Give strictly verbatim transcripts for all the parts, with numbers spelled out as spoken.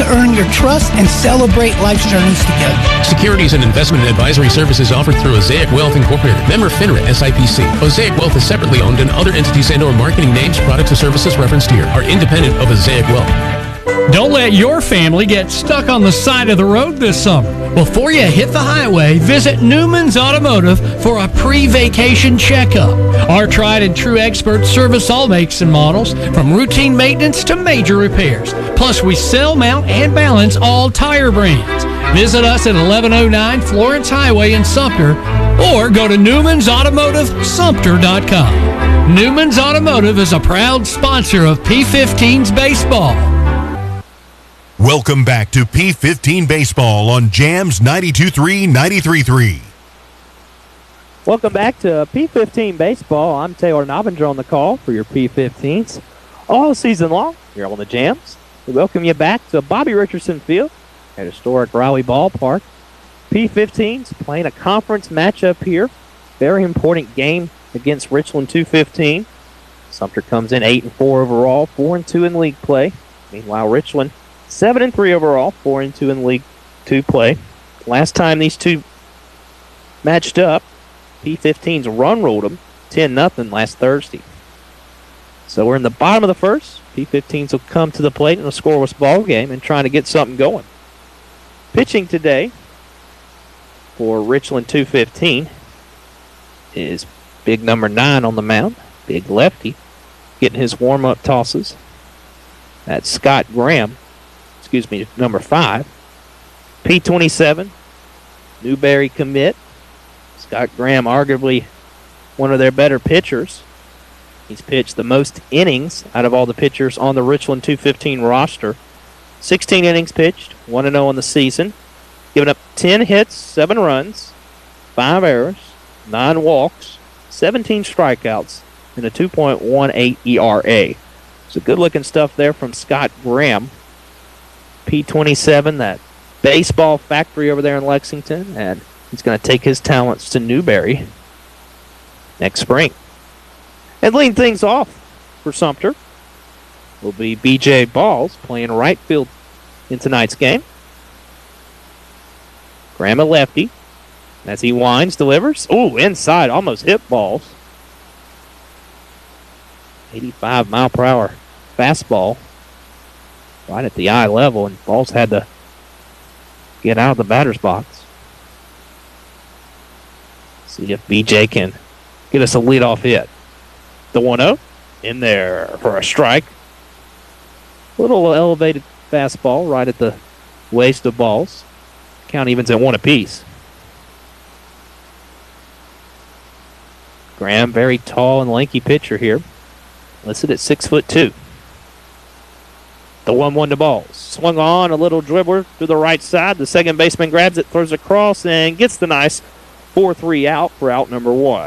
to earn your trust and celebrate life's journeys together. Securities and investment and advisory services offered through Osaic Wealth Incorporated. Member FINRA S I P C. Osaic Wealth is separately owned, and other entities and or marketing names, products, or services referenced here are independent of Osaic Wealth. Don't let your family get stuck on the side of the road this summer. Before you hit the highway, visit Newman's Automotive for a pre-vacation checkup. Our tried and true experts service all makes and models, from routine maintenance to major repairs. Plus, we sell, mount, and balance all tire brands. Visit us at eleven oh nine Florence Highway in Sumter, or go to Newmans Automotive Sumter dot com. Newman's Automotive is a proud sponsor of P fifteen's baseball. Welcome back to P fifteen Baseball on Jams ninety-two point three, ninety-three point three. Welcome back to P fifteen Baseball. I'm Taylor Nobbinger on the call for your P fifteens. All season long, you're on the Jams. We welcome you back to Bobby Richardson Field at historic Raleigh Ballpark. P fifteens playing a conference matchup here. Very important game against Richland two fifteen. Sumter comes in eight and four overall, four and two in league play. Meanwhile, Richland seven and three overall, four and two in League Two play. Last time these two matched up, P fifteen's run ruled them ten nothing last Thursday. So we're in the bottom of the first. P fifteens will come to the plate in a scoreless ball game and trying to get something going. Pitching today for Richland two fifteen is big number nine on the mound, big lefty, getting his warm-up tosses. That's Scott Graham. Excuse me, number five. P twenty-seven, Newberry commit. Scott Graham, arguably one of their better pitchers. He's pitched the most innings out of all the pitchers on the Richland two fifteen roster. sixteen innings pitched, one and oh on the season. Giving up ten hits, seven runs, five errors, nine walks, seventeen strikeouts, and a two point one eight E R A. So good-looking stuff there from Scott Graham. P twenty-seven, that baseball factory over there in Lexington, and he's going to take his talents to Newberry next spring. And leading things off for Sumter will be B J Balls playing right field in tonight's game. Graham a lefty. As he winds, delivers. Ooh, inside, almost hit Balls. eighty-five mile per hour fastball. Right at the eye level, and Balls had to get out of the batter's box. See if B J can get us a leadoff hit. The one oh in there for a strike. Little elevated fastball right at the waist of Balls. Count evens at one apiece. Graham, very tall and lanky pitcher here. Listed at six foot two. The one one to Balls. Swung on, a little dribbler to the right side. The second baseman grabs it, throws across, and gets the nice four three out for out number one.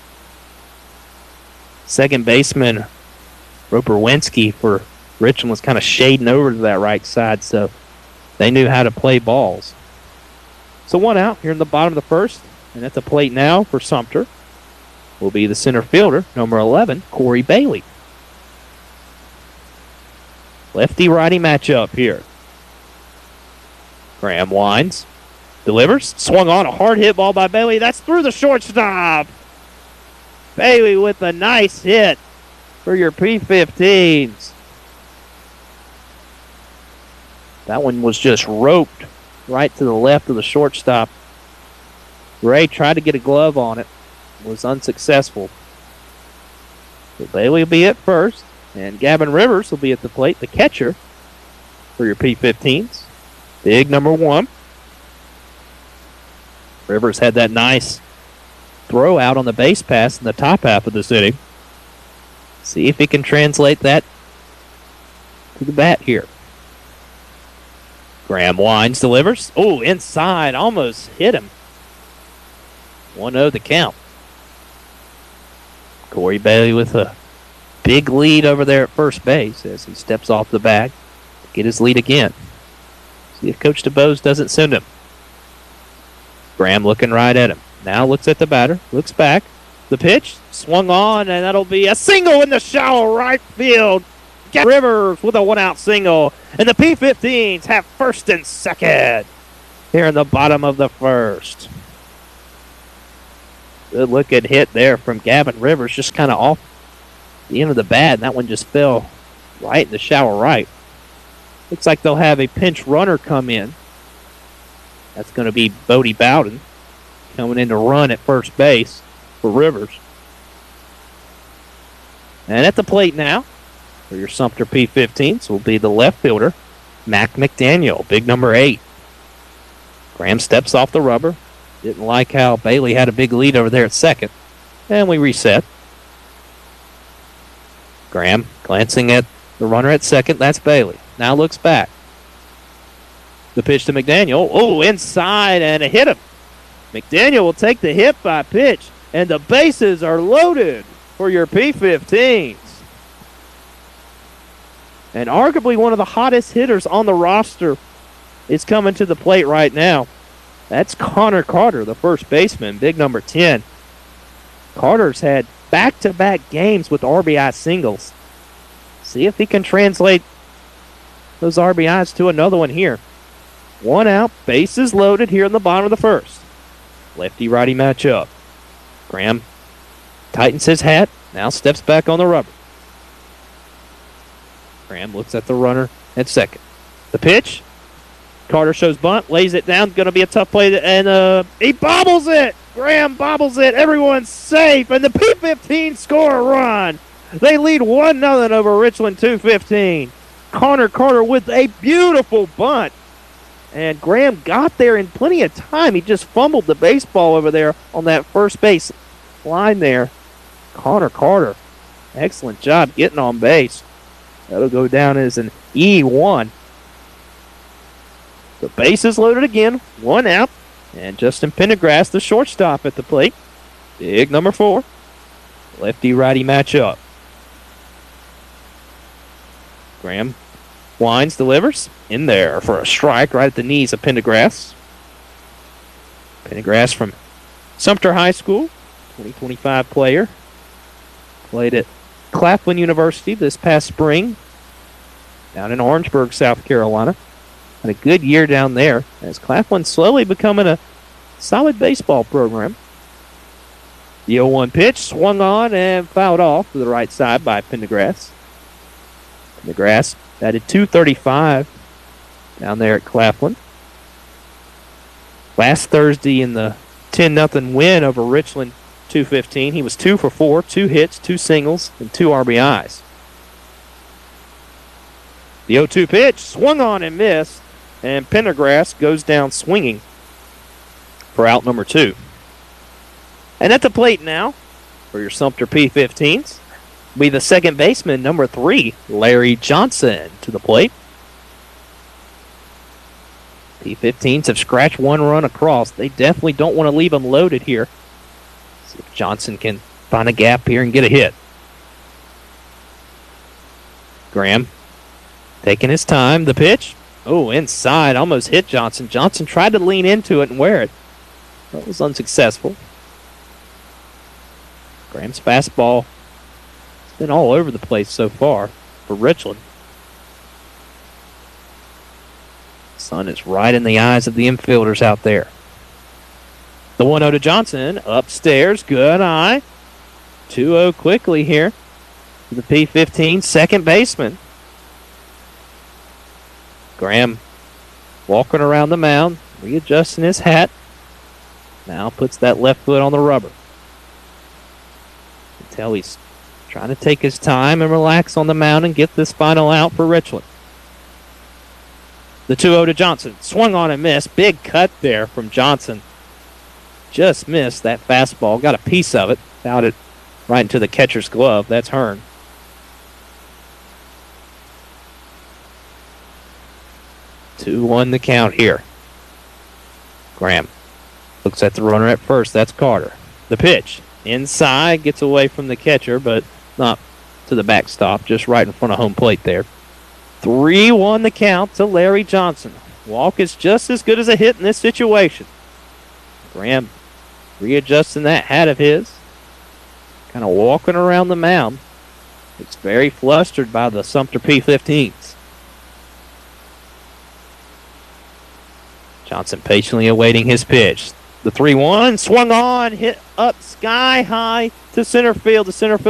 Second baseman Roper Winsky for Richland was kind of shading over to that right side, so they knew how to play Balls. So one out here in the bottom of the first, and at the plate now for Sumter will be the center fielder, number eleven, Corey Bailey. Lefty-righty matchup here. Graham winds, delivers, swung on, a hard hit ball by Bailey. That's through the shortstop. Bailey with a nice hit for your P fifteens. That one was just roped right to the left of the shortstop. Ray tried to get a glove on it, was unsuccessful. So Bailey will be at first. And Gavin Rivers will be at the plate, the catcher for your P fifteens. Big number one. Rivers had that nice throw out on the base pass in the top half of the city. See if he can translate that to the bat here. Graham winds, delivers. Oh, inside, almost hit him. one oh the count. Corey Bailey with a big lead over there at first base as he steps off the bag to get his lead again. See if Coach DeBose doesn't send him. Graham looking right at him. Now looks at the batter, looks back. The pitch swung on, and that'll be a single in the shallow right field. Gavin Rivers with a one-out single. And the P fifteens have first and second here in the bottom of the first. Good looking hit there from Gavin Rivers, just kind of off the end of the bat, and that one just fell right in the shallow right. Looks like they'll have a pinch runner come in. That's going to be Bodie Bowden coming in to run at first base for Rivers. And at the plate now for your Sumter P fifteens will be the left fielder, Mac McDaniel, big number eight. Graham steps off the rubber. Didn't like how Bailey had a big lead over there at second. And we reset. Graham glancing at the runner at second. That's Bailey. Now looks back. The pitch to McDaniel. Oh, inside and a hit him. McDaniel will take the hit by pitch. And the bases are loaded for your P fifteens. And arguably one of the hottest hitters on the roster is coming to the plate right now. That's Connor Carter, the first baseman, big number ten. Carter's had back-to-back games with R B I singles. See if he can translate those R B Is to another one here. One out, bases loaded here in the bottom of the first. Lefty-righty matchup. Graham tightens his hat, now steps back on the rubber. Graham looks at the runner at second. The pitch. Carter shows bunt, lays it down. Going to be a tough play, and uh, he bobbles it. Graham bobbles it. Everyone's safe, and the P fifteen score a run. They lead one nothing over Richland two fifteen. Connor Carter with a beautiful bunt. And Graham got there in plenty of time. He just fumbled the baseball over there on that first base line there. Connor Carter, excellent job getting on base. That'll go down as an E one. The base is loaded again, one out, and Justin Pendergrass, the shortstop at the plate. Big number four. Lefty-righty matchup. Graham winds, delivers, in there for a strike right at the knees of Pendergrass. Pendergrass from Sumter High School, twenty twenty-five player. Played at Claflin University this past spring, down in Orangeburg, South Carolina. Had a good year down there as Claflin slowly becoming a solid baseball program. The oh one pitch swung on and fouled off to the right side by Pendergrass. Pendergrass batted two thirty-five down there at Claflin. Last Thursday in the ten nothing win over Richland two fifteen, he was two for four, two hits, two singles, and two R B Is. The oh two pitch swung on and missed. And Pendergrass goes down swinging for out number two. And at the plate now for your Sumter P fifteens will be the second baseman, number three, Larry Johnson, to the plate. P fifteens have scratched one run across. They definitely don't want to leave them loaded here. See if Johnson can find a gap here and get a hit. Graham taking his time. The pitch. Oh, inside. Almost hit Johnson. Johnson tried to lean into it and wear it. That was unsuccessful. Graham's fastball has been all over the place so far for Richland. Sun is right in the eyes of the infielders out there. The one oh to Johnson. Upstairs. Good eye. two oh quickly here to the P fifteen second baseman. Graham walking around the mound, readjusting his hat. Now puts that left foot on the rubber. You can tell he's trying to take his time and relax on the mound and get this final out for Richland. The two oh to Johnson. Swung on and missed. Big cut there from Johnson. Just missed that fastball. Got a piece of it. Fouled it right into the catcher's glove. That's Hearn. two one the count here. Graham looks at the runner at first. That's Carter. The pitch. Inside. Gets away from the catcher, but not to the backstop. Just right in front of home plate there. three one the count to Larry Johnson. Walk is just as good as a hit in this situation. Graham readjusting that hat of his. Kind of walking around the mound. It's very flustered by the Sumter P fifteens. Johnson patiently awaiting his pitch. The three one swung on, hit up sky high to center field. The center field